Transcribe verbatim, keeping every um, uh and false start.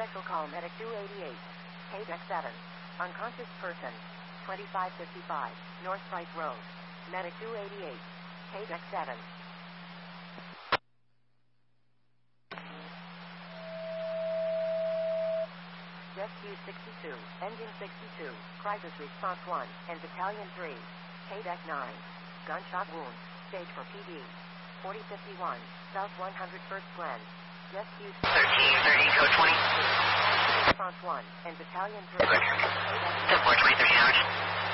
Special call Medic two eighty-eight. K D E C seven. Unconscious person. twenty-five fifty-five. North Price Road. Medic two eighty-eight. K D E C seven. Rescue sixty-two. Engine sixty-two. Crisis Response one. And Battalion three. K D E C nine. Gunshot wound. Stage for P D. forty fifty-one. South one hundred first Glen. Rescue thirteen thirty, code twenty. Response one. And Battalion three. ten four, twenty, thirteen hours.